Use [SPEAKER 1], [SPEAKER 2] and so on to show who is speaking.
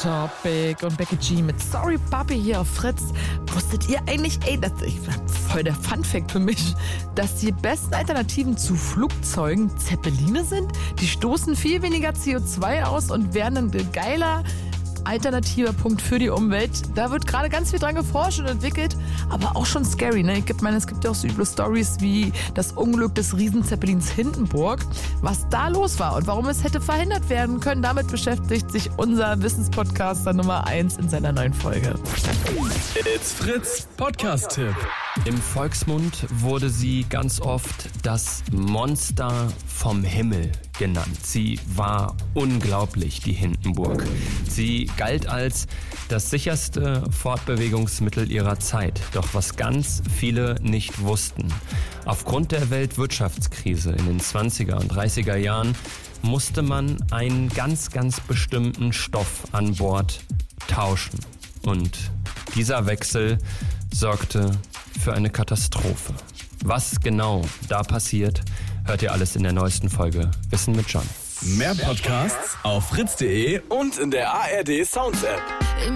[SPEAKER 1] Topic und Becky G mit Sorry Papi hier auf Fritz. Wusstet ihr eigentlich, das ist voll der Funfact für mich, dass die besten Alternativen zu Flugzeugen Zeppeline sind? Die stoßen viel weniger CO2 aus und werden ein geiler alternativer Punkt für die Umwelt. Da wird gerade ganz viel dran geforscht und entwickelt, aber auch schon scary, ne? Ich meine, es gibt ja auch so üble Stories wie das Unglück des Riesenzeppelins Hindenburg. Was da los war und warum es hätte verhindert werden können, damit beschäftigt sich unser Wissenspodcaster Nummer 1 in seiner neuen Folge.
[SPEAKER 2] It's Fritz Podcast-Tipp.
[SPEAKER 3] Im Volksmund wurde sie ganz oft das Monster vom Himmel genannt. Sie war unglaublich, die Hindenburg. Sie galt als das sicherste Fortbewegungsmittel ihrer Zeit. Doch was ganz viele nicht wussten: Aufgrund der Weltwirtschaftskrise in den 20er und 30er Jahren musste man einen ganz bestimmten Stoff an Bord tauschen. Und dieser Wechsel sorgte für eine Katastrophe. Was genau da passiert, hört ihr alles in der neuesten Folge Wissen mit John.
[SPEAKER 2] Mehr Podcasts auf fritz.de und in der ARD Sounds App.